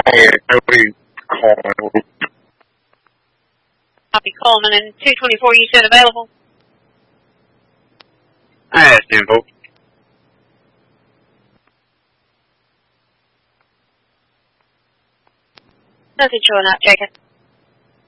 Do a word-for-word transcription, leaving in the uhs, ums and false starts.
Hey, nobody calling. Copy Coleman and two twenty-four, you said available? That's info. Nothing showing up, Jacob.